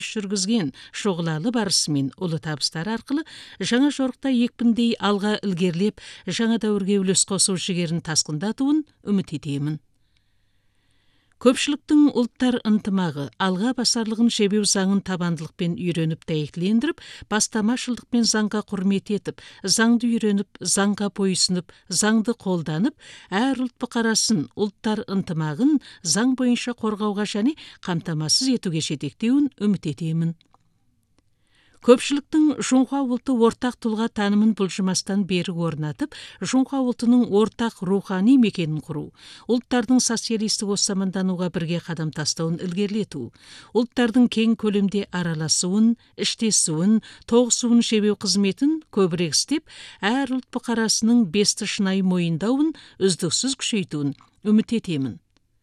жүргізген шұғылалы барысы мен ұлы табыстары арқылы жаңа жорықта екпіндей алға ілгерлеп, жаңа дәуірге үлес қосу жігерін тасқындатуын үміт етемін. Көпшіліктің ұлттар ынтымағы, алға басарлығын жебеу заңын табандылықпен үйреніп дәйектілендіріп, бастамашылдықпен заңға құрмет етіп, заңды үйреніп, заңға бойсынып, заңды қолданып, әр ұлт бұқарасын, ұлттар ынтымағын заң бойынша қорғауға және қамтамасыз етуге жетектеуін үміт етемін. Көпшіліктің Жоңға ұлты ортақ тұлға танымын бұлжымастан бері орнатып, Жоңға ұлтының ортақ рухани мекенін құру, ұлттардың социалистік осамандануға бірге қадам тастауын ілгерілету, ұлттардың кең көлемде араласуын, іштесуін, тоғысуын жебеу қызметін көбірек істеп, әр ұлт бұқарасының бесті шынайы мойындауын үздіксіз күшейтуін үміт етемін.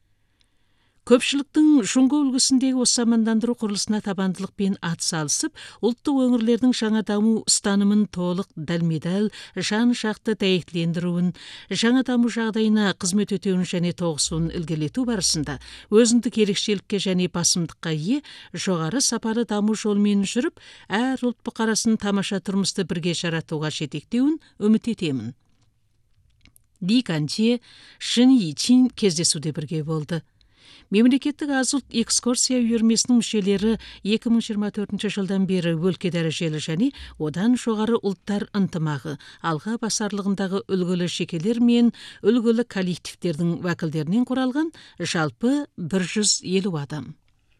Көпшіліктің Жоңға үлгісіндегі осамандандыру құрылысына табандылықпен атсалысып, ұлттық өңірлердің жаңа даму ұстанымын толық дәлме-дәл, жан-жақты дәйектілендіруін, жаңа даму жағдайына қызмет өтеуін және тоғысуын ілгерілету барысында өзіндік ерекшелікке және басымдыққа ие жоғары сапалы даму жолымен жүріп, әр ұлт бұқарасын тамаша тұрмысты бірге жаратуға жетектеуін үміт етемін. Ли Канче, Шин Йичин кездесуде бірге болды. Мемлекеттік аз-ұлт экскурсия үйірмесінің мүшелері 2024 жылдан бері өлке дәрежелі және одан жоғары ұлттар ынтымағы, алға басарлығындағы үлгілі жекелер мен үлгілі коллективтердің уәкілдерінен құралған жалпы 150 адам.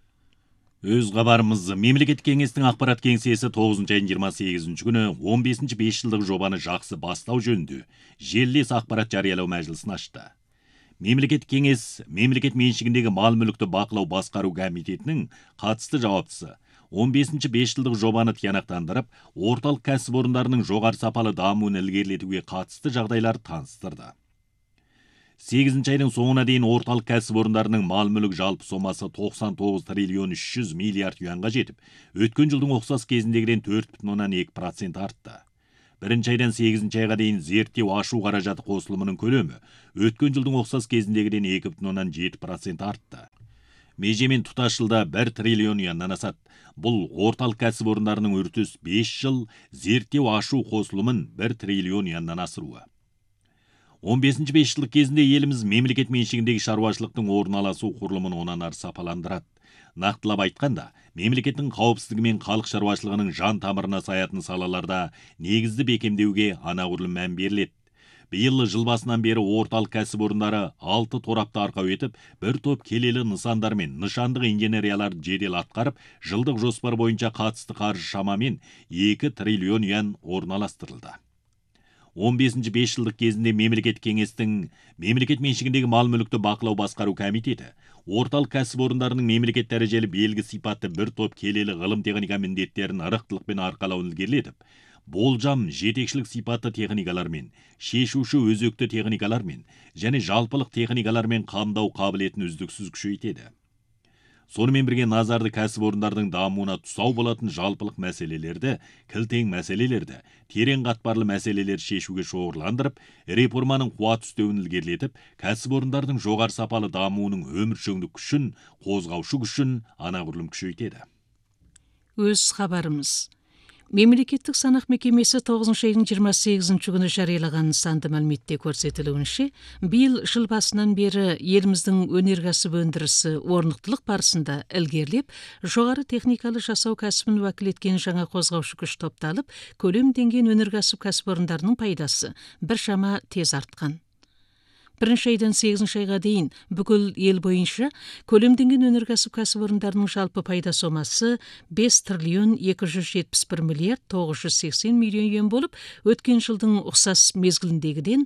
Өз хабарымыз Мемлекеттік кеңестің ақпарат кеңсесі 9 айының 28 күні 15-ші 5 жылдық жобаны жақсы бастау жөнінде желілес ақпарат жариялау мәжілісін ашты. Мемлекеттік кеңес мемлекет меншігіндегі мал-мүлікті бақылау басқару комитетінің қатысты жауаптысы 15-ші 5 жылдық жобаны тиянақтандырып, орталық кәсіпорындарының жоғары сапалы дамуын ілгерілетуге қатысты жағдайларды таныстырды. 8 айдың соңына дейін орталық кәсіпорындарының мал-мүлік жалпы сомасы 99 триллион 300 миллиард юанға жетіп, өткен жылдың ұқсас кезіндегіден 4,2% артты. Бірінші айдан 8 айға дейін зерттеу ашу қаражаты қосылымының көлемі өткен жылдың ұқсас кезіндегіден 2,7% артты. Межемен тұтас жылда 1 триллион юаннан асады. Бұл орталық кәсіпорындарының үртіс 5 жыл зерттеу ашу қосылымын 1 триллион юаннан асыруы. 15-ші 5 жылдық кезінде еліміз мемлекет меншігіндегі шаруашылықтың орналасу құрылымын онан ары сапаландырады. Нақтылап айтқанда, мемлекеттің қауіпсіздігі мен халық шаруашылығының жан тамырына саятын салаларда негізді бекемдеуге анағұрлым мән беріледі. Биыл жыл басынан бері орталық кәсіпорындары 6 торапты арқау етіп, бір топ келелі нысандар мен нышандық инженерияларды жедел атқарып, жылдық жоспар бойынша қатысты қаржы шамамен 2 триллион юан орналастырылды. 15-ші 5 жылдық кезінде мемлекет кеңестің мемлекет меншігіндегі мал-мүлікті бақылау басқару комитеті орталық кәсіпорындарының мемлекет дәрежелі белгі сипатты бір топ келелі ғылым техника міндеттерін ырықтылықпен арқалауын ілгерілетіп, болжам жетекшілік сипатты техникалармен, шешуші өзекті техникалармен және жалпылық техникалармен қамдау қабілетін үздіксіз күшейтеді. Сонымен бірге назарды кәсіпорындардың дамуына тұсау болатын жалпылық мәселелерді, кілтең мәселелерді, терең қатпарлы мәселелер шешуге шоғырландырып, реформаның қуат үстеуін ілгерілетіп, кәсіпорындардың жоғары сапалы дамуының өміршеңдік күшін, қозғаушы күшін анағұрлым күшейтеді. Өз хабарымыз. Мемлекеттік санақ мекемесі 9 айдың 28 күні жариялаған санды мәліметте көрсетілуінше, биыл жыл басынан бері еліміздің өнеркәсіп өндірісі орнықтылық барысында ілгерілеп, жоғары техникалы жасау кәсібін уәкіл еткен жаңа қозғаушы күш топталып, көлемденген өнеркәсіп кәсіпорындарының пайдасы біршама тез артқан. Бірінші айдан 8 айға дейін бүкіл ел бойынша көлемденген өнеркәсіп кәсіпорындарының жалпы пайда сомасы 5 триллион 271 миллиард 980 миллион юан болып, өткен жылдың ұқсас мезгіліндегіден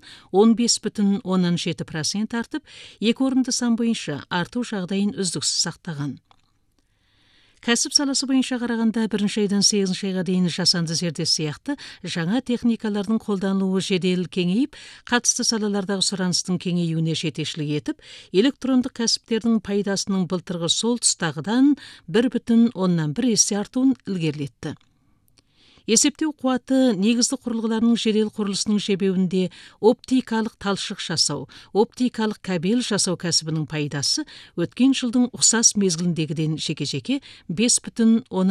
15,7% артып, екі орынды сан бойынша арту жағдайын үздіксіз сақтаған. Кәсіп саласы бойынша қарағанда бірінші айдан 8 айға дейін жасанды зерде сияқты жаңа техникалардың қолданылуы жедел кеңейіп, қатысты салалардағы сұраныстың кеңеюіне жетекшілік етіп, электрондық кәсіптердің пайдасының былтырғы сол тұстағыдан 1,1 есе артуын ілгерілетті. Есептеу қуаты негізді құрылғыларының жедел құрылысының шебеуінде оптикалық талшық жасау, оптикалық кабель жасау кәсібінің пайдасы өткен жылдың ұқсас мезгіліндегіден жеке-жеке 5,1